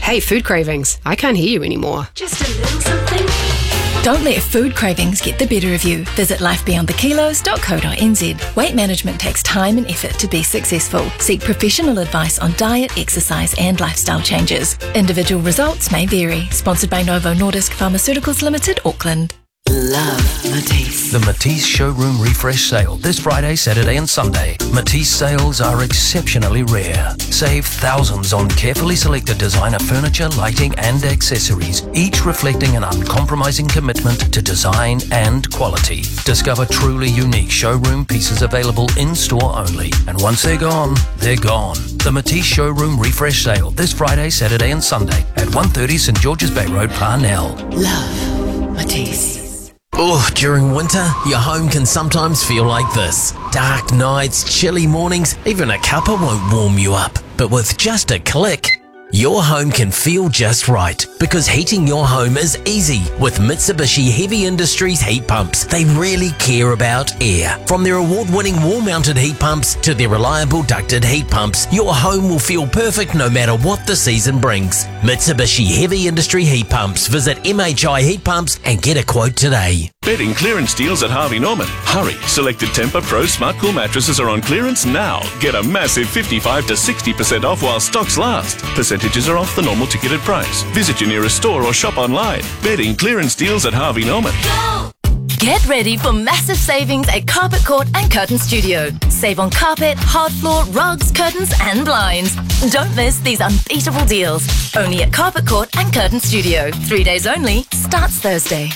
Hey, food cravings. I can't hear you anymore. Just a little something. Don't let food cravings get the better of you. Visit lifebeyondthekilos.co.nz. Weight management takes time and effort to be successful. Seek professional advice on diet, exercise and lifestyle changes. Individual results may vary. Sponsored by Novo Nordisk Pharmaceuticals Limited, Auckland. Love Matisse. The Matisse Showroom Refresh Sale this Friday, Saturday and Sunday. Matisse sales are exceptionally rare. Save thousands on carefully selected designer furniture, lighting and accessories, each reflecting an uncompromising commitment to design and quality. Discover truly unique showroom pieces available in-store only. And once they're gone, they're gone. The Matisse Showroom Refresh Sale this Friday, Saturday and Sunday at 130 St George's Bay Road, Parnell. Love Matisse. Oh, during winter, your home can sometimes feel like this. Dark nights, chilly mornings, even a cuppa won't warm you up. But with just a click, your home can feel just right, because heating your home is easy with Mitsubishi Heavy Industries heat pumps. They really care about air. From their award-winning wall-mounted heat pumps to their reliable ducted heat pumps, your home will feel perfect no matter what the season brings. Mitsubishi Heavy Industry Heat Pumps. Visit MHI Heat Pumps and get a quote today. Bedding clearance deals at Harvey Norman. Hurry, selected Tempur Pro Smart Cool mattresses are on clearance now. Get a massive 55 to 60% off while stocks last. Percentages are off the normal ticketed price. Visit your nearest store or shop online. Bedding clearance deals at Harvey Norman. Get ready for massive savings at Carpet Court and Curtain Studio. Save on carpet, hard floor, rugs, curtains and blinds. Don't miss these unbeatable deals. Only at Carpet Court and Curtain Studio. 3 days only. Starts Thursday.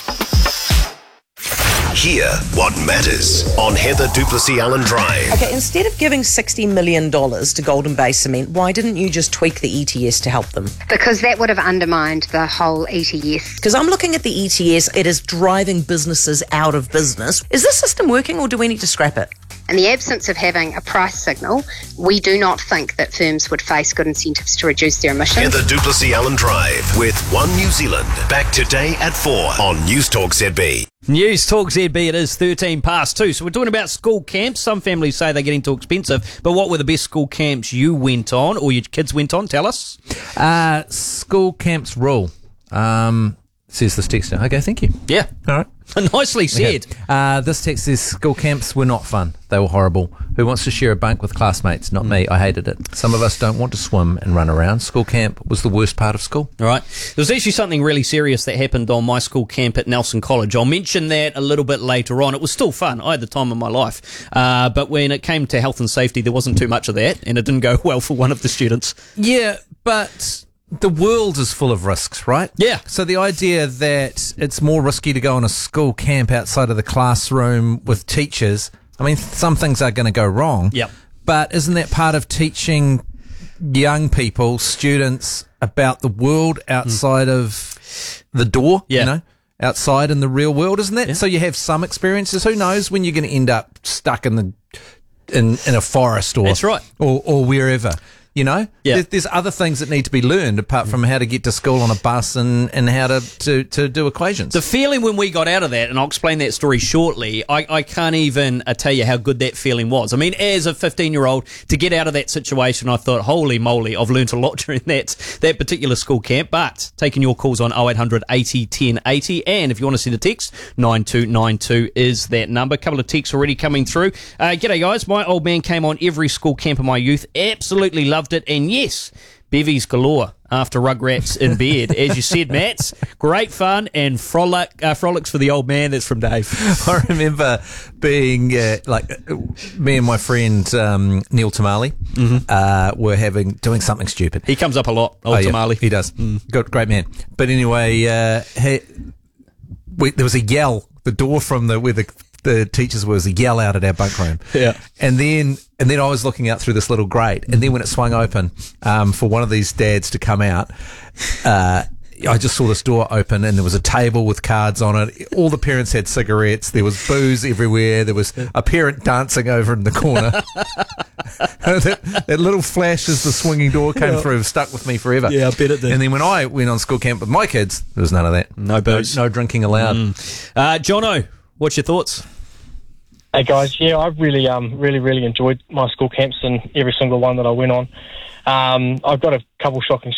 Hear what matters on Heather Duplessis Allen Drive. Okay, instead of giving $60 million to Golden Bay Cement, why didn't you just tweak the ETS to help them? Because that would have undermined the whole ETS. Because I'm looking at the ETS, it is driving businesses out of business. Is this system working or do we need to scrap it? In the absence of having a price signal, we do not think that firms would face good incentives to reduce their emissions. Heather Duplessis Allen Drive with One New Zealand. Back today at 4 on News Talk ZB. News Talk ZB, it is 13 past 2. So we're talking about school camps. Some families say they're getting too expensive, but what were the best school camps you went on or your kids went on? Tell us. School camps rule. Says this texter. Okay, thank you. Yeah. All right. Nicely said. Okay. This text says school camps were not fun. They were horrible. Who wants to share a bunk with classmates? Not me. I hated it. Some of us don't want to swim and run around. School camp was the worst part of school. All right. There was actually something really serious that happened on my school camp at Nelson College. I'll mention that a little bit later on. It was still fun. I had the time of my life. But when it came to health and safety, there wasn't too much of that, and it didn't go well for one of the students. Yeah, but the world is full of risks, right? Yeah. So the idea that it's more risky to go on a school camp outside of the classroom with teachers, I mean, some things are going to go wrong. Yep. But isn't that part of teaching young people, students, about the world outside of the door, you know, outside in the real world, isn't that? Yeah. So you have some experiences. Who knows when you're going to end up stuck in a forest or that's right, or wherever. You know, yeah. There's other things that need to be learned apart from how to get to school on a bus and how to do equations. The feeling when we got out of that, and I'll explain that story shortly, I can't even tell you how good that feeling was. I mean, as a 15-year-old, to get out of that situation, I thought, holy moly, I've learnt a lot during that particular school camp. But taking your calls on 0800 80 10 80, and if you want to send a text, 9292 is that number. A couple of texts already coming through. G'day, guys. My old man came on every school camp in my youth. Absolutely loved it, and yes, bevies galore after Rugrats in bed. As you said, Mats, great fun and frolics for the old man. That's from Dave. I remember being me and my friend Neil Tamale were doing something stupid. He comes up a lot, Tamale. He does. Great man. But anyway, there was a yell. The door from where the teachers was a yell out at our bunk room. Yeah. And then I was looking out through this little grate, and then when it swung open for one of these dads to come out, I just saw this door open, and there was a table with cards on it. All the parents had cigarettes. There was booze everywhere. There was a parent dancing over in the corner. that little flash as the swinging door came through stuck with me forever. Yeah, I bet it did. And then when I went on school camp with my kids, there was none of that. No booze. No drinking allowed. Jono, what's your thoughts? Hey guys, yeah, I've really enjoyed my school camps and every single one that I went on. I've got a couple shocking